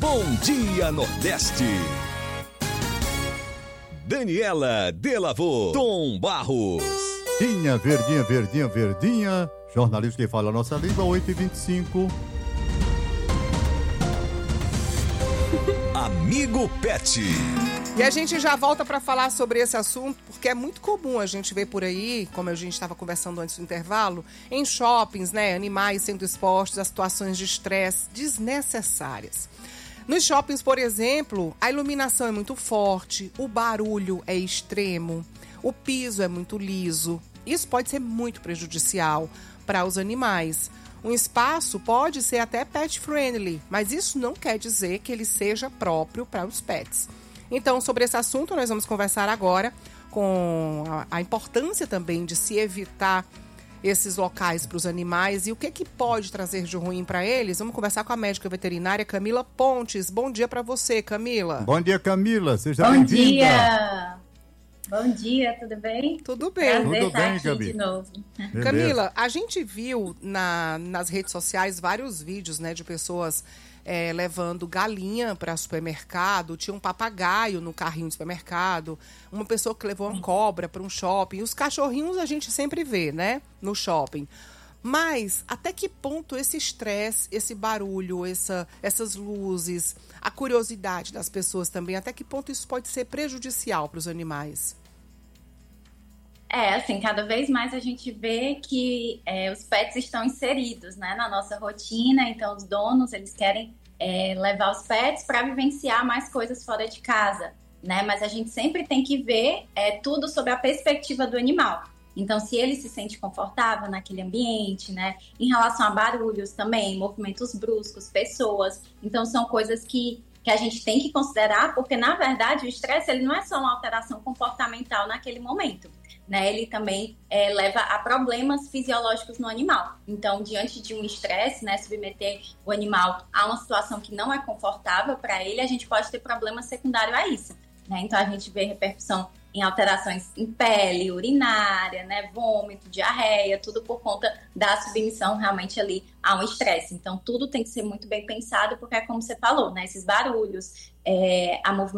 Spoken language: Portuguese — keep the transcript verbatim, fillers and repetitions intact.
Bom Dia Nordeste. Daniela Delavô, Tom Barros. Verdinha, verdinha, verdinha, verdinha. Jornalista que fala a nossa língua, oito e vinte e cinco. Amigo Pet. E a gente já volta para falar sobre esse assunto, porque é muito comum a gente ver por aí, como a gente estava conversando antes do intervalo, em shoppings, né, animais sendo expostos a situações de estresse desnecessárias. Nos shoppings, por exemplo, a iluminação é muito forte, o barulho é extremo, o piso é muito liso. Isso pode ser muito prejudicial para os animais. Um espaço pode ser até pet friendly, mas isso não quer dizer que ele seja próprio para os pets. Então, sobre esse assunto, nós vamos conversar agora com a, a importância também de se evitar esses locais para os animais e o que, que pode trazer de ruim para eles. Vamos conversar com a médica veterinária Camila Pontes. Bom dia para você, Camila. Bom dia, Camila. Seja Bom bem-vinda. dia. Bom dia, tudo bem? Tudo bem. Prazer Tudo estar bem, aqui Gabi. de novo. Beleza. Camila, a gente viu na, nas redes sociais vários vídeos, né, de pessoas é, levando galinha para supermercado. Tinha um papagaio no carrinho de supermercado, uma pessoa que levou uma cobra para um shopping. Os cachorrinhos a gente sempre vê, né, no shopping. Mas até que ponto esse estresse, esse barulho, essa, essas luzes, a curiosidade das pessoas também, até que ponto isso pode ser prejudicial para os animais? É, assim, cada vez mais a gente vê que é, os pets estão inseridos, né, na nossa rotina. Então, os donos, eles querem é, levar os pets para vivenciar mais coisas fora de casa, né? Mas a gente sempre tem que ver é, tudo sobre a perspectiva do animal. Então, se ele se sente confortável naquele ambiente, né? Em relação a barulhos também, movimentos bruscos, pessoas. Então, são coisas que, que a gente tem que considerar, porque, na verdade, o estresse ele não é só uma alteração comportamental naquele momento, né? Ele também é, leva a problemas fisiológicos no animal. Então, diante de um estresse, né, submeter o animal a uma situação que não é confortável para ele, a gente pode ter problema secundário a isso, né? Então, a gente vê repercussão em alterações em pele, urinária, né, vômito, diarreia, tudo por conta da submissão realmente ali a um estresse. Então, tudo tem que ser muito bem pensado, porque é como você falou, né, esses barulhos, é, a movimentação